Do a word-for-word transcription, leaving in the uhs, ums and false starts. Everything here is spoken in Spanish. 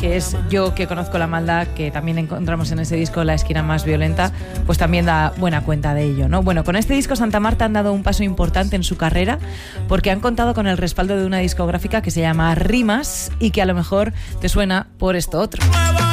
que es Yo que conozco la maldad, que también encontramos en ese disco La esquina más violenta, pues también da buena cuenta de ello, ¿no? Bueno, con este disco Santa Marta han dado un paso importante en su carrera porque han contado con el respaldo de una discográfica que se llama Rimas y que a lo mejor te suena por esto otro.